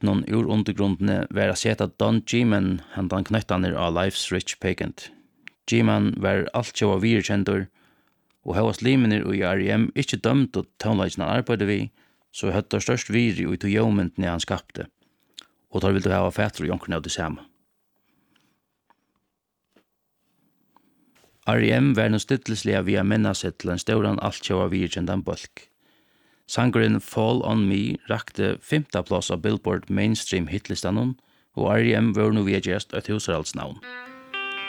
någon ur undergrundene var att seta Don G-man handan knöttaner av Life's Rich Pageant. G-man var allt sjåa virkjendur, og hevast limener i R.E.M. ikkje dømt og tonelagen han arbeidde vi, så høttar størst viri ut i jomyndene han skapte, og tar vil du hava fætter og jonkerne av det samme. R.E.M. var no stittleslega via minna seg til en stauran alt sjåa virkjendan bulk. Sangren Fall on Me rakte 5. plass av Billboard mainstream hitlistanon, og R.E.M. var no via gjerst et husaraldsnavn.